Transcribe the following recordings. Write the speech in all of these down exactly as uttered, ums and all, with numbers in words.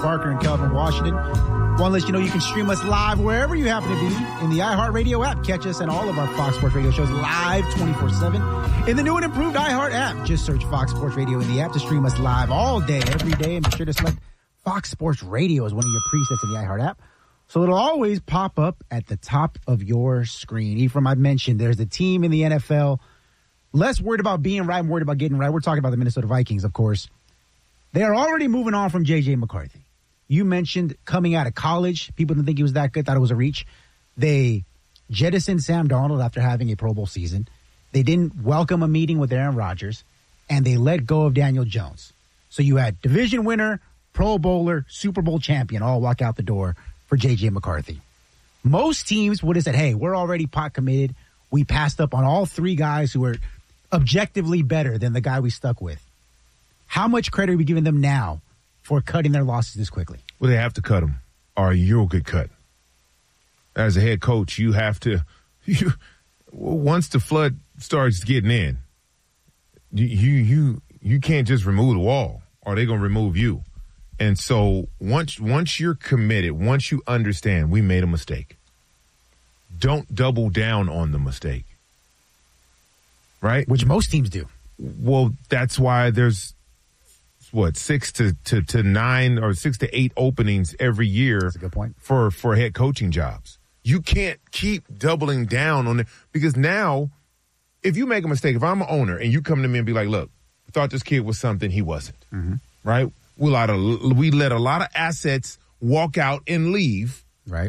Parker and Kelvin Washington. Want to let you know you can stream us live wherever you happen to be in the iHeartRadio app. Catch us and all of our Fox Sports Radio shows live twenty-four seven in the new and improved iHeart app. Just search Fox Sports Radio in the app to stream us live all day, every day, and be sure to select Fox Sports Radio as one of your presets in the iHeart app. So it'll always pop up at the top of your screen. Ephraim, I mentioned there's a team in the N F L less worried about being right, more worried about getting right. We're talking about the Minnesota Vikings, of course. They are already moving on from J J McCarthy. You mentioned coming out of college, people didn't think he was that good, thought it was a reach. They jettisoned Sam Darnold after having a Pro Bowl season. They didn't welcome a meeting with Aaron Rodgers, and they let go of Daniel Jones. So you had division winner, Pro Bowler, Super Bowl champion all walk out the door for J J McCarthy. Most teams would have said, hey, we're already pot committed. We passed up on all three guys who were objectively better than the guy we stuck with. How much credit are we giving them now for cutting their losses this quickly? Well, they have to cut them, or you'll get cut. As a head coach, you have to, you, once the flood starts getting in, you you you can't just remove the wall, or they're going to remove you. And so once once you're committed, once you understand we made a mistake, don't double down on the mistake. Right? Which most teams do. Well, that's why there's, what, six to, to, to nine or six to eight openings every year. That's a good point. For, for head coaching jobs. You can't keep doubling down on it, because now if you make a mistake, if I'm an owner and you come to me and be like, look, I thought this kid was something he wasn't, mm-hmm. right? We let, a, we let a lot of assets walk out and leave. Right.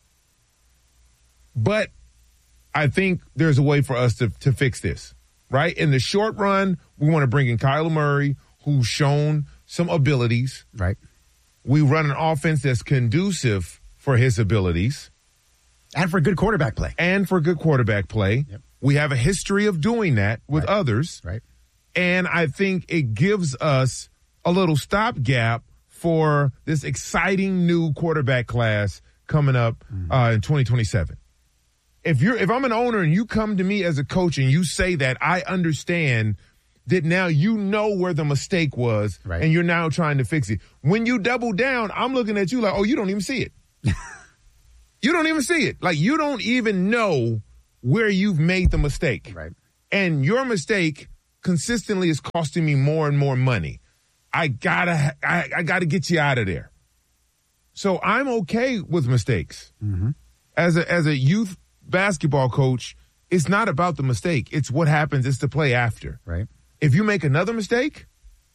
But I think there's a way for us to, to fix this, right? In the short run, we want to bring in Kyler Murray, who's shown some abilities. Right. We run an offense that's conducive for his abilities. And for good quarterback play. And for good quarterback play. Yep. We have a history of doing that with right. others. Right. And I think it gives us a little stopgap for this exciting new quarterback class coming up mm-hmm. uh, in twenty twenty-seven. If you're, if I'm an owner and you come to me as a coach and you say that, I understand that now you know where the mistake was, right. and you're now trying to fix it. When you double down, I'm looking at you like, oh, you don't even see it. You don't even see it. Like, you don't even know where you've made the mistake. Right. And your mistake consistently is costing me more and more money. I gotta, I, I gotta get you out of there. So I'm okay with mistakes. Mm-hmm. As a, as a youth basketball coach, it's not about the mistake. It's what happens. It's the play after. Right. If you make another mistake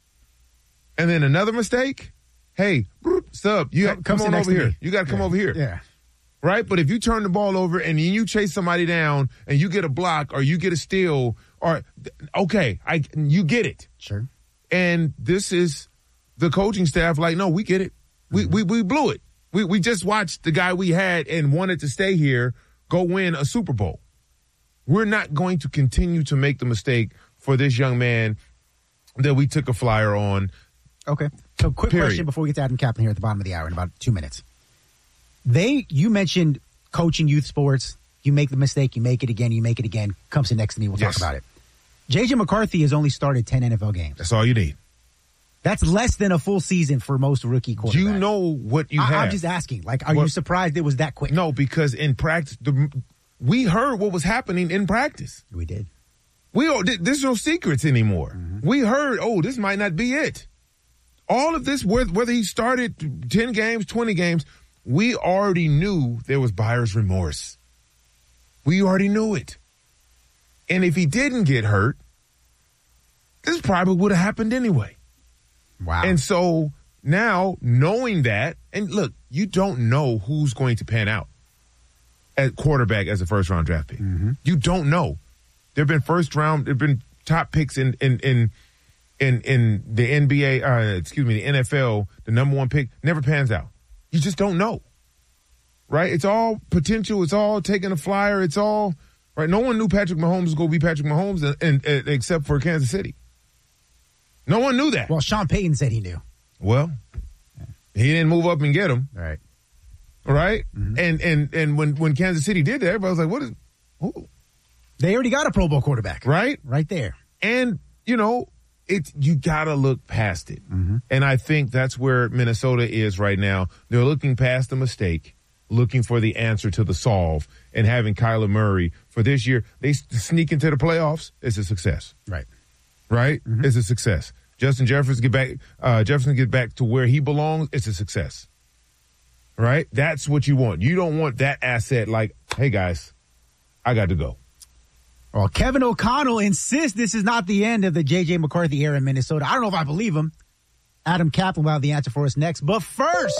and then another mistake, hey, sub, you come, come on over here. You got to come yeah. over here. Yeah. Right? But if you turn the ball over and you chase somebody down and you get a block or you get a steal, or okay, I you get it. Sure. And this is the coaching staff like, no, we get it. We mm-hmm. we we blew it. We we just watched the guy we had and wanted to stay here go win a Super Bowl. We're not going to continue to make the mistake for this young man that we took a flyer on. Okay. So quick Period. question before we get to Adam Kaplan here at the bottom of the hour in about two minutes. They, you mentioned coaching youth sports. You make the mistake, you make it again, you make it again. Comes in next to me, we'll yes. talk about it. J J McCarthy has only started ten N F L games. That's all you need. That's less than a full season for most rookie quarterbacks. You know what you I, have. I'm just asking. Like, are what, you surprised it was that quick? No, because in practice, the, we heard what was happening in practice. We did. We all, there's no secrets anymore. Mm-hmm. We heard, oh, this might not be it. All of this, whether he started ten games, twenty games, we already knew there was buyer's remorse. We already knew it. And if he didn't get hurt, this probably would have happened anyway. Wow. And so now, knowing that, and look, you don't know who's going to pan out at quarterback as a first-round draft pick. Mm-hmm. You don't know. There have been first-round, there have been top picks in in in in, in the N B A, uh, excuse me, the N F L, the number one pick, never pans out. You just don't know. Right? It's all potential. It's all taking a flyer. It's all, right? No one knew Patrick Mahomes was going to be Patrick Mahomes and, and, and, except for Kansas City. No one knew that. Well, Sean Payton said he knew. Well, yeah. He didn't move up and get him. Right. Right? Mm-hmm. And and and when, when Kansas City did that, everybody was like, what is, who? They already got a Pro Bowl quarterback. Right? Right there. And, you know, it you got to look past it. Mm-hmm. And I think that's where Minnesota is right now. They're looking past the mistake, looking for the answer to the solve, and having Kyler Murray for this year. They sneak into the playoffs. It's a success. Right. Right? Mm-hmm. It's a success. Justin Jefferson get back uh, Jefferson get back to where he belongs. It's a success. Right? That's what you want. You don't want that asset like, hey, guys, I got to go. Well, Kevin O'Connell insists this is not the end of the J J. McCarthy era in Minnesota. I don't know if I believe him. Adam Kaplan will have the answer for us next. But first,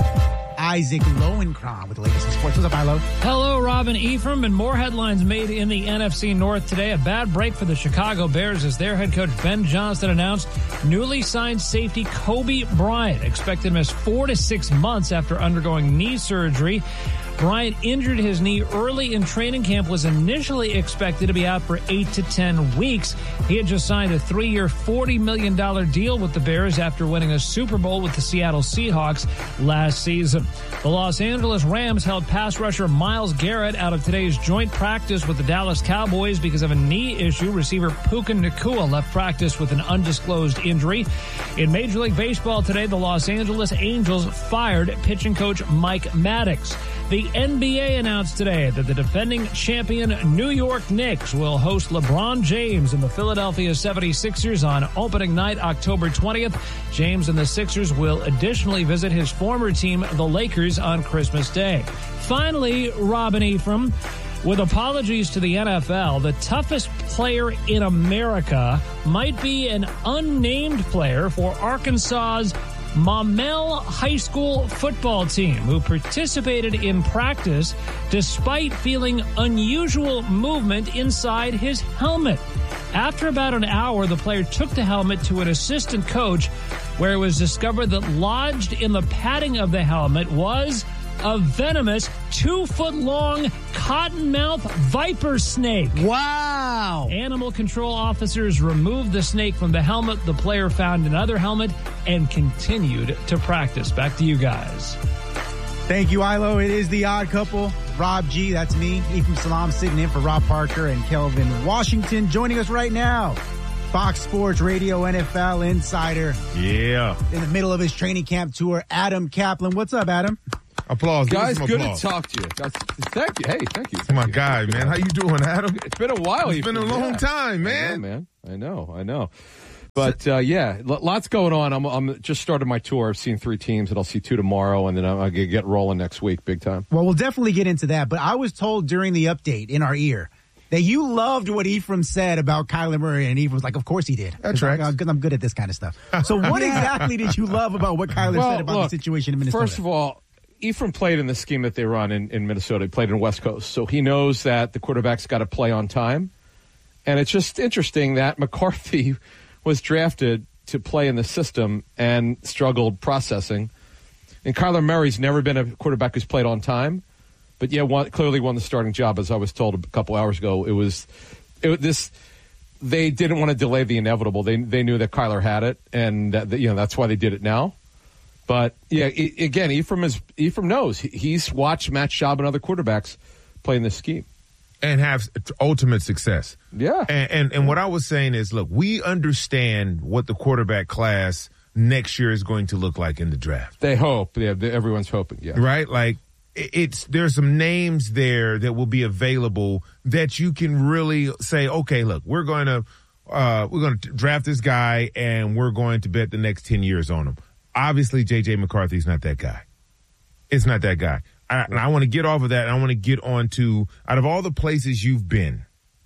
Isaac Lowenkron with the latest in sports. What's up, Ilo? Hello, Robin Ephraim, and more headlines made in the N F C North today. A bad break for the Chicago Bears as their head coach Ben Johnson announced newly signed safety Kobe Bryant expected to miss four to six months after undergoing knee surgery. Bryant injured his knee early in training camp, was initially expected to be out for eight to ten weeks. He had just signed a three-year, forty million dollars deal with the Bears after winning a Super Bowl with the Seattle Seahawks last season. The Los Angeles Rams held pass rusher Myles Garrett out of today's joint practice with the Dallas Cowboys because of a knee issue. Receiver Puka Nacua left practice with an undisclosed injury. In Major League Baseball today, the Los Angeles Angels fired pitching coach Mike Maddox. The N B A announced today that the defending champion New York Knicks will host LeBron James and the Philadelphia seventy-sixers on opening night, October twentieth. James and the Sixers will additionally visit his former team, the Lakers, on Christmas Day. Finally, Robin Ephraim, with apologies to the N F L, the toughest player in America might be an unnamed player for Arkansas's Maumelle High School football team, who participated in practice despite feeling unusual movement inside his helmet. After about an hour, the player took the helmet to an assistant coach, where it was discovered that lodged in the padding of the helmet was a venomous two-foot-long cottonmouth viper snake. Wow. Animal control officers removed the snake from the helmet. The player found another helmet and continued to practice. Back to you guys. Thank you, Ilo. It is the odd couple. Rob G, that's me. Ephraim Salam sitting in for Rob Parker and Kelvin Washington. Joining us right now, Fox Sports Radio N F L insider. Yeah. In the middle of his training camp tour, Adam Kaplan. What's up, Adam? Applause. Guys, good applause. to talk to you. That's, thank you. Hey, thank you. That's my guy, man. How you doing, Adam? It's been a while. It's been a long yeah. time, man. I know, man. I know, I know. But, uh, yeah, lots going on. I'm, I'm just started my tour. I've seen three teams, and I'll see two tomorrow, and then I'm going to get rolling next week, big time. Well, we'll definitely get into that. But I was told during the update in our ear that you loved what Ephraim said about Kyler Murray, and Ephraim was like, of course he did. That's right. Like, I'm good at this kind of stuff. So what exactly did you love about what Kyler well, said about look, the situation in Minnesota? First of all, Ephraim played in the scheme that they run in, in Minnesota. He played in West Coast. So he knows that the quarterback's got to play on time. And it's just interesting that McCarthy was drafted to play in the system and struggled processing. And Kyler Murray's never been a quarterback who's played on time, but yeah, won, clearly won the starting job, as I was told a couple hours ago. It was it, this. They didn't want to delay the inevitable. They they knew that Kyler had it, and that, you know that's why they did it now. But yeah, I, again, Ephraim is Ephraim knows he, he's watched Matt Schaub and other quarterbacks play in this scheme and have ultimate success. Yeah, and, and and what I was saying is, look, we understand what the quarterback class next year is going to look like in the draft. They hope. Yeah, they, everyone's hoping. Yeah, right. Like it's there's some names there that will be available that you can really say, okay, look, we're going to uh, we're going to draft this guy and we're going to bet the next ten years on him. Obviously, J J. McCarthy's not that guy. It's not that guy. I, and I want to get off of that, and I want to get on to, out of all the places you've been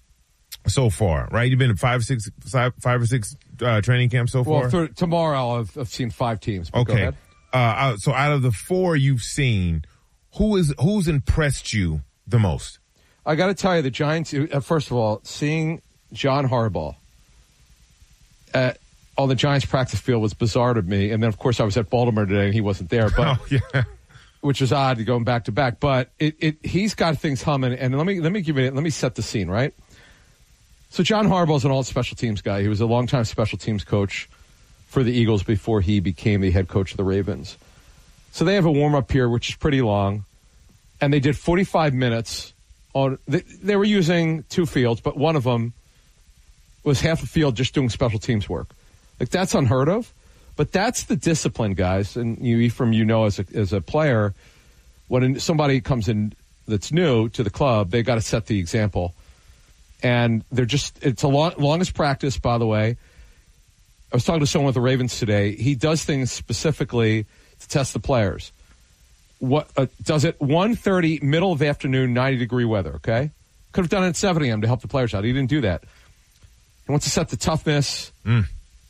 so far, right? You've been in five, six, five, five or six uh, training camps so far? Well, for tomorrow, I've, I've seen five teams. But okay. Go ahead. Uh, so out of the four you've seen, who is who's impressed you the most? I got to tell you, the Giants, uh, first of all, seeing John Harbaugh at on the Giants practice field was bizarre to me. And then, of course, I was at Baltimore today, and he wasn't there. But oh, yeah. Which is odd, going back to back. But it, it he's got things humming. And let me let me give you let me set the scene, right? So John Harbaugh's an all special teams guy. He was a longtime special teams coach for the Eagles before he became the head coach of the Ravens. So they have a warm up here, which is pretty long, and they did forty-five minutes on. They, they were using two fields, but one of them was half a field just doing special teams work. Like, that's unheard of. But that's the discipline, guys. And you, Ephraim, you know, as a, as a player, when somebody comes in that's new to the club, they got to set the example. And they're just, it's a long, longest practice, by the way. I was talking to someone with the Ravens today. He does things specifically to test the players. What uh, does it one thirty, middle of the afternoon, ninety degree weather, okay? Could have done it at seven a.m. to help the players out. He didn't do that. He wants to set the toughness. Mm.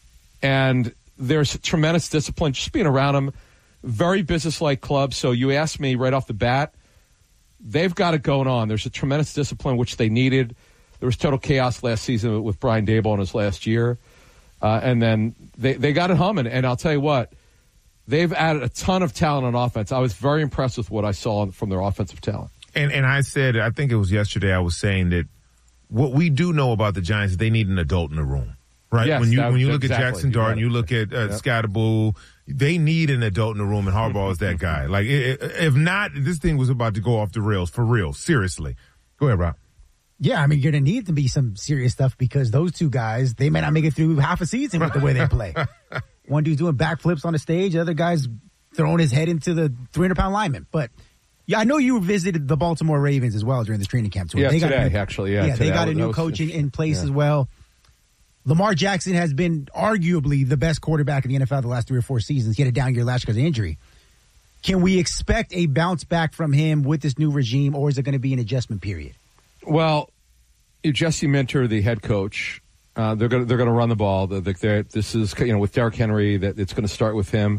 And there's tremendous discipline just being around him. Very business-like club. So you asked me right off the bat, they've got it going on. There's a tremendous discipline, which they needed. There was total chaos last season with Brian Daboll in his last year. Uh, and then they, they got it humming. And I'll tell you what, they've added a ton of talent on offense. I was very impressed with what I saw from their offensive talent. And and I said, I think it was yesterday, I was saying that what we do know about the Giants is they need an adult in the room, right? Yes, when you that, when you look exactly. at Jackson Dart and you look at uh, yep. Scatterbull, they need an adult in the room, and Harbaugh is that guy. Like, if not, this thing was about to go off the rails, for real, seriously. Go ahead, Rob. Yeah, I mean, you're going to need to be some serious stuff because those two guys, they may not make it through half a season with the way they play. One dude's doing backflips on the stage, the other guy's throwing his head into the three hundred pound lineman. But, yeah, I know you visited the Baltimore Ravens as well during this training camp tour. Yeah, they got today, new, actually. Yeah, yeah today. they got a new was, coach in, in place yeah. as well. Lamar Jackson has been arguably the best quarterback in the N F L the last three or four seasons. He had a down year last year because of injury. Can we expect a bounce back from him with this new regime, or is it going to be an adjustment period? Well, Jesse Minter, the head coach, uh, they're going they're going to run the ball. They're, they're, this is, you know, with Derrick Henry, that it's going to start with him.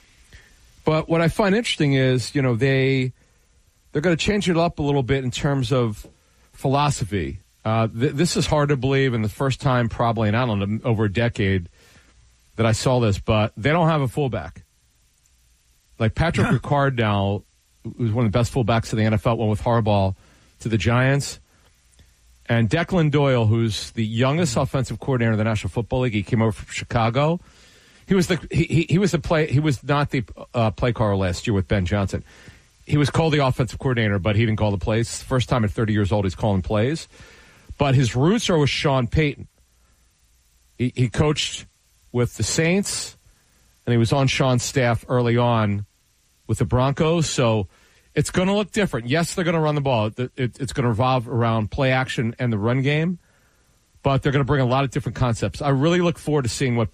But what I find interesting is, you know, they they're going to change it up a little bit in terms of philosophy. Uh, th- this is hard to believe, and the first time probably, and I don't know, over a decade that I saw this, but they don't have a fullback. Like Patrick Ricard now, who's one of the best fullbacks in the N F L, went with Harbaugh to the Giants. And Declan Doyle, who's the youngest offensive coordinator in the National Football League, he came over from Chicago. He was the he, he, he was the play he was not the uh, play caller last year with Ben Johnson. He was called the offensive coordinator, but he didn't call the plays. First time at thirty years old, he's calling plays. But his roots are with Sean Payton. He, he coached with the Saints, and he was on Sean's staff early on with the Broncos. So it's going to look different. Yes, they're going to run the ball. It, it, it's going to revolve around play action and the run game, but they're going to bring a lot of different concepts. I really look forward to seeing what